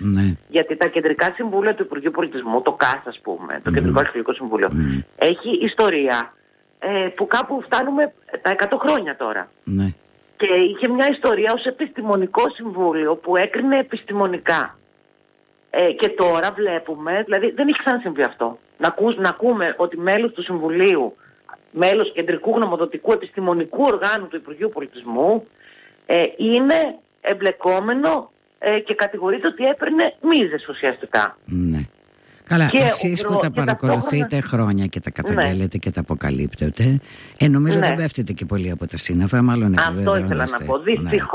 Ναι. Γιατί τα κεντρικά συμβούλια του Υπουργείου Πολιτισμού, το ΚΑΣ ας πούμε, το Κεντρικό Αρχαιολογικό Συμβούλιο, έχει ιστορία που κάπου φτάνουμε τα 100 χρόνια τώρα. Ναι. Και είχε μια ιστορία ως επιστημονικό συμβούλιο που έκρινε επιστημονικά. Και τώρα βλέπουμε, δηλαδή δεν έχει ξανασυμβεί αυτό. Να ακούμε ότι μέλος του Συμβουλίου, μέλος κεντρικού γνωμοδοτικού επιστημονικού οργάνου του Υπουργείου Πολιτισμού είναι εμπλεκόμενο και κατηγορείται ότι έπαιρνε μίζες ουσιαστικά. Ναι. Καλά, εσείς που τα παρακολουθείτε χρόνια και τα καταγγέλλετε και τα αποκαλύπτετε, νομίζω δεν πέφτετε και πολύ από τα σύννεφα, μάλλον αυτό ήθελα να πω.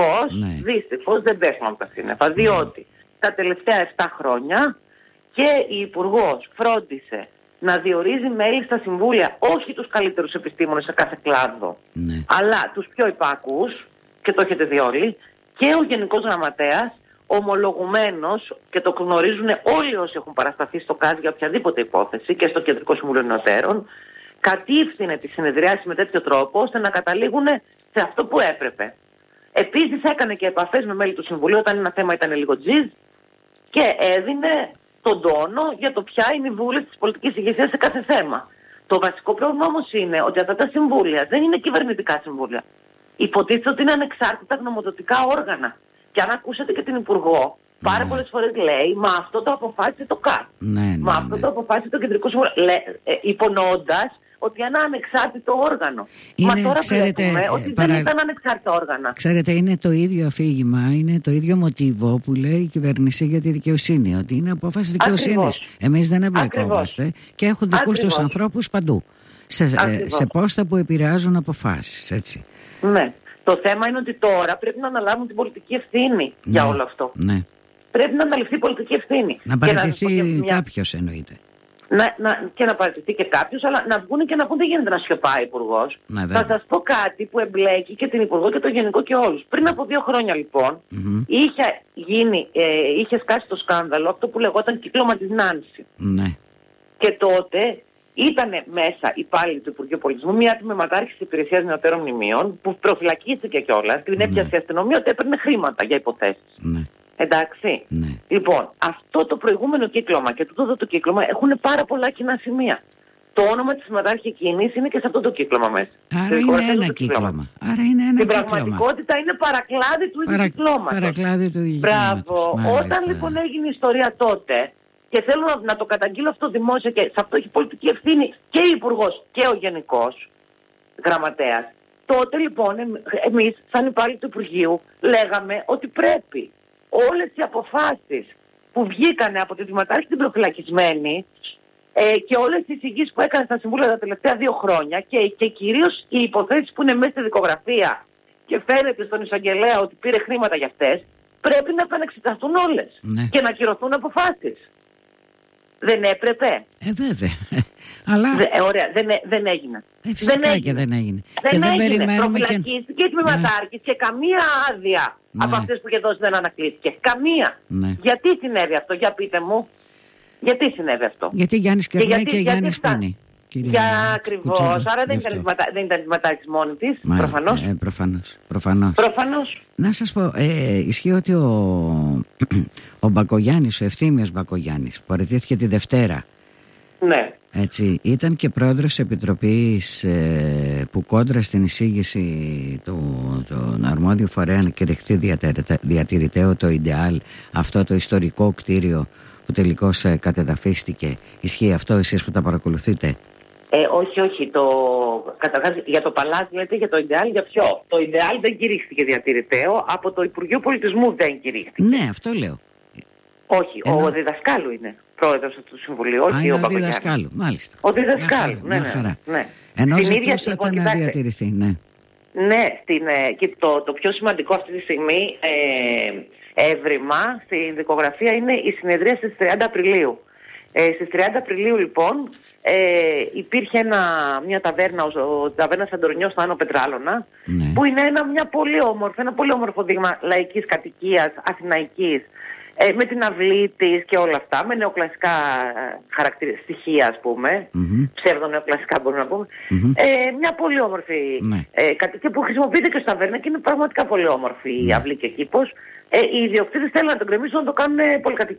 Δυστυχώς δεν πέφτουμε από τα σύννεφα, διότι τα τελευταία 7 χρόνια και η Υπουργός φρόντισε να διορίζει μέλη στα συμβούλια, όχι τους καλύτερους επιστήμονες σε κάθε κλάδο, αλλά τους πιο υπάκους, και το έχετε δει όλοι, και ο Γενικός Γραμματέας, ομολογουμένος, και το γνωρίζουν όλοι όσοι έχουν παρασταθεί στο ΚΑΣ για οποιαδήποτε υπόθεση και στο Κεντρικό Συμβούλιο Νεωτέρων, κατήφθηνε τη συνεδριάση με τέτοιο τρόπο ώστε να καταλήγουν σε αυτό που έπρεπε. Επίσης έκανε και επαφές με μέλη του Συμβουλίου όταν ένα θέμα ήταν λίγο τζιζ και έδινε τον τόνο για το ποια είναι η βούληση της πολιτικής ηγεσίας σε κάθε θέμα. Το βασικό πρόβλημα όμως είναι ότι αυτά τα συμβούλια δεν είναι κυβερνητικά συμβούλια. Υποτίθεται ότι είναι ανεξάρτητα γνωμοδοτικά όργανα. Και αν ακούσετε και την Υπουργό, πάρα πολλές φορές λέει, μα αυτό το αποφάσισε το ΚΑΤ. Μα αυτό το αποφάσισε το Κεντρικό Συμβούλιο. Υπονοώντας ότι ένα ανεξάρτητο όργανο. Μα τώρα βλέπουμε ότι δεν ήταν ανεξάρτητα όργανα. Ξέρετε, είναι το ίδιο αφήγημα, είναι το ίδιο μοτίβο που λέει η κυβέρνηση για τη δικαιοσύνη. Ότι είναι απόφαση δικαιοσύνης. Εμείς δεν εμπλεκόμαστε και έχουν δικούς τους ανθρώπους παντού. Σε πόστα που επηρεάζουν αποφάσεις, έτσι. Ναι. Το θέμα είναι ότι τώρα πρέπει να αναλάβουν την πολιτική ευθύνη για όλο αυτό. Ναι. Πρέπει να αναλυφθεί η πολιτική ευθύνη. Να παραιτηθεί κάποιος εννοείται. Και να παραιτηθεί και κάποιος, αλλά να βγουν και να πούν δεν γίνεται να σιωπάει ο Υπουργός. Θα σας πω κάτι που εμπλέκει και την Υπουργό και το Γενικό και όλους. Πριν από 2 χρόνια λοιπόν είχε σκάσει το σκάνδαλο αυτό που λεγόταν κύκλωμα της Νάνση. Ναι. Και τότε ήταν μέσα υπάλληλοι του Υπουργείου Πολιτισμού, μια τμήματάρχη της Υπηρεσίας Νεωτέρων Μνημείων, που προφυλακίστηκε κιόλας, την έπιασε η αστυνομία ότι έπαιρνε χρήματα για υποθέσεις. Ναι. Εντάξει. Ναι. Λοιπόν, αυτό το προηγούμενο κύκλωμα και τούτο το κύκλωμα έχουν πάρα πολλά κοινά σημεία. Το όνομα της συμμετάρχη εκείνης είναι και σε αυτό το κύκλωμα μέσα. Άρα είναι ένα κύκλωμα. Στην πραγματικότητα είναι παρακλάδι του ίδιου κυκλώματος. Παρακλάδι του ίδιου κυκλώματος. Μπράβο. Όταν λοιπόν έγινε η ιστορία τότε, και θέλω να το καταγγείλω αυτό δημόσια και σε αυτό έχει πολιτική ευθύνη και ο Υπουργός και ο Γενικός Γραμματέας. Τότε λοιπόν εμείς σαν υπάλληλοι του Υπουργείου λέγαμε ότι πρέπει όλες οι αποφάσεις που βγήκανε από τη Δημοτάρχη την προφυλακισμένη και όλες τις εισηγήσεις που έκανε στα συμβούλια τα τελευταία 2 χρόνια και κυρίως οι υποθέσεις που είναι μέσα στη δικογραφία και φαίνεται στον εισαγγελέα ότι πήρε χρήματα για αυτές, πρέπει να επανεξεταστούν όλες και να ακυρωθούν αποφάσεις. Δεν έπρεπε. Βέβαια. Αλλά... Ωραία, δεν έγινε. Φυσικά και δεν έγινε. Δεν έγινε. Προφυλακίστηκε η τμήματάρχης και καμία άδεια από αυτές που είχε δώσει δεν ανακλήθηκε. Καμία. Γιατί συνέβη αυτό, για πείτε μου. Γιατί συνέβη αυτό. Γιατί Γιάννης κερνάει και Γιάννης πίνει. Ακριβώς. Άρα δεν ήταν τμήματάρχης μόνη της. Προφανώς. Να σας πω, ισχύει ότι ο Μπακογιάννης, ο Ευθύμιος Μπακογιάννης, που αρετήθηκε τη Δευτέρα. Ναι. Έτσι, ήταν και πρόεδρος της Επιτροπής που κόντρα στην εισήγηση των αρμόδιου φορέα να κηρυχθεί διατηρηταίο το Ιντεάλ, αυτό το ιστορικό κτίριο που τελικώς κατεδαφίστηκε. Ισχύει αυτό, εσείς που τα παρακολουθείτε? Όχι. Καταρχάς για το παλάτι λέτε, για το Ιντεάλ, για ποιο? Το Ιντεάλ δεν κηρύχθηκε διατηρηταίο, από το Υπουργείο Πολιτισμού δεν κηρύχθηκε. Ναι, αυτό λέω. Όχι, ο διδασκάλου είναι πρόεδρος του Συμβουλίου, όχι ο Μπακογιάννης. Ο διδασκάλου, μάλιστα. Ο διδασκάλου, ναι. Ενώ ζητούσατε να διατηρηθεί, ναι. Ναι, και το πιο σημαντικό αυτή τη στιγμή έβριμα στην δικογραφία είναι η συνεδρία στις 30 Απριλίου. Στις 30 Απριλίου λοιπόν υπήρχε μια ταβέρνα, ο ταβέρνα Σαντορινιός στο Άνω Πετράλωνα, που είναι ένα πολύ όμορφο δείγμα λαϊκής κατοικίας, αθηναϊκής, με την αυλή της και όλα αυτά, με νεοκλασικά στοιχεία ας πούμε, ψευδονεοκλασικά μπορούμε να πούμε, μια πολύ όμορφη κατοικία που χρησιμοποιείται και στο ταβέρνα και είναι πραγματικά πολύ όμορφη η αυλή και κήπος. Οι ιδιοκτήτες θέλουν να τον κρεμίσουν, να το κάνουν πολυκατοικία.